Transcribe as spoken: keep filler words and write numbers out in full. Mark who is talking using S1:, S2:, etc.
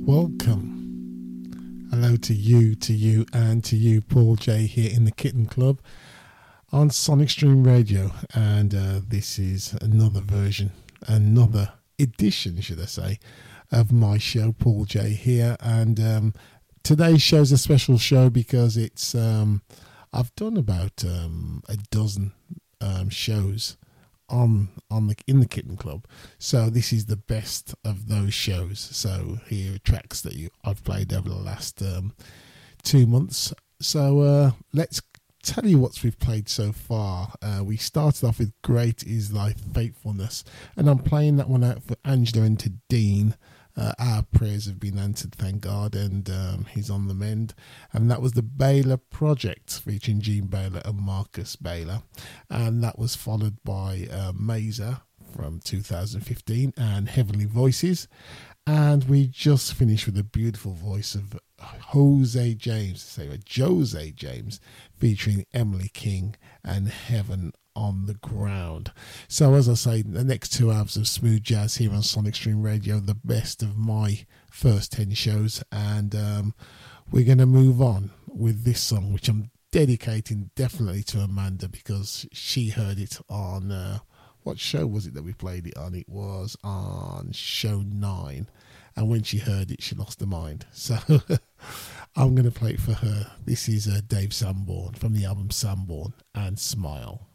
S1: Welcome. Hello to you, to you, and to you, Paul J here in the Kitten Club on Sonic Stream Radio. And uh, this is another version, another edition, should I say, of my show, Paul J here. And um, today's show is a special show because it's um, I've done about um, a dozen um, shows on on the in the Kitten Club, so this is the best of those shows. So here are tracks that you I've played over the last um, two months. So uh, let's tell you what we've played so far. Uh, we started off with Great Is Thy Faithfulness, and I'm playing that one out for Angela and to Dean. Uh, our prayers have been answered, thank God, and um, he's on the mend. And that was the Baylor Project featuring Gene Baylor and Marcus Baylor. And that was followed by uh, Mazer from two thousand fifteen and Heavenly Voices. And we just finished with the beautiful voice of Jose James, say Jose James, featuring Emily King and Heaven on the Ground. So as I say, the next two hours of smooth jazz here on Sonic Stream Radio, the best of my first ten shows. And um, we're going to move on with this song, which I'm dedicating definitely to Amanda because she heard it on, uh, what show was it that we played it on? It was on show nine. And when she heard it, she lost her mind. So I'm going to play it for her. This is uh, Dave Sanborn from the album Sanborn and Smile.